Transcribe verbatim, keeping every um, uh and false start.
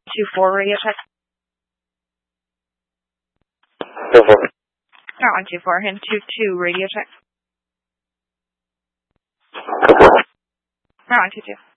Two four radio check. Two four. Not one two four. And two two radio check. Not one two two.